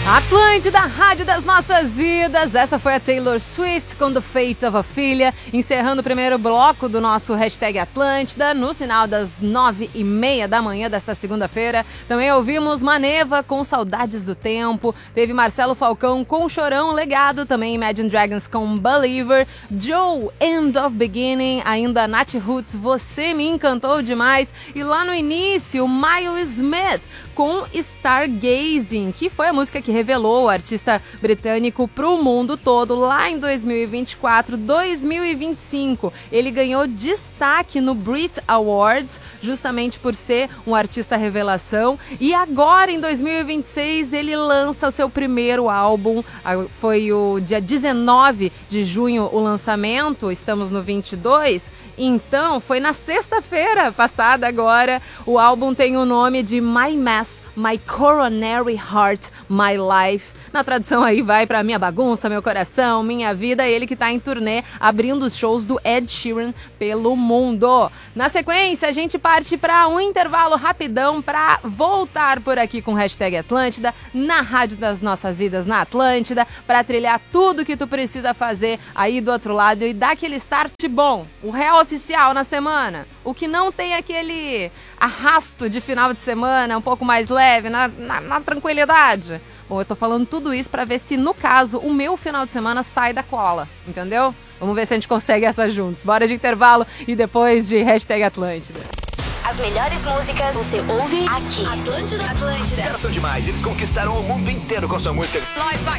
Atlântida, rádio das nossas vidas. Essa foi a Taylor Swift com The Fate of a Filha, encerrando o primeiro bloco do nosso Hashtag Atlântida, no sinal das 9h30 da manhã desta segunda-feira. Também ouvimos Maneva com Saudades do Tempo, teve Marcelo Falcão com Chorão, Legado, também Imagine Dragons com Believer, Joe, End of Beginning, ainda Nat Roots, Você Me Encantou Demais, e lá no início, Miles Smith com Stargazing, que foi a música que revelou o artista britânico para o mundo todo lá em 2024, 2025. Ele ganhou destaque no Brit Awards, justamente por ser um artista revelação, e agora em 2026 ele lança o seu primeiro álbum. Foi o dia 19 de junho o lançamento, estamos no 22, então foi na sexta-feira passada agora. O álbum tem o nome de My Mess, My Coronary Heart, My Life. Na tradução aí vai pra Minha Bagunça, Meu Coração, Minha Vida. Ele que tá em turnê abrindo os shows do Ed Sheeran pelo mundo. Na sequência, a gente parte pra um intervalo rapidão pra voltar por aqui com o Hashtag Atlântida, na rádio das nossas vidas na Atlântida, pra trilhar tudo que tu precisa fazer aí do outro lado e dar aquele start bom, o real oficial na semana. O que não tem aquele arrasto de final de semana, um pouco mais leve, na tranquilidade. Bom, eu tô falando tudo isso pra ver se, no caso, o meu final de semana sai da cola, entendeu? Vamos ver se a gente consegue essa juntos. Bora de intervalo e depois de Hashtag Atlântida. As melhores músicas você ouve aqui. Atlântida. Caras são demais, eles conquistaram o mundo inteiro com sua música. Live